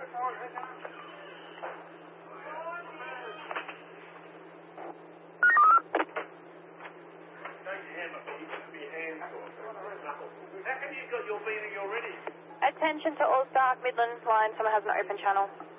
Attention to all staff, Midlands line, someone has an open channel.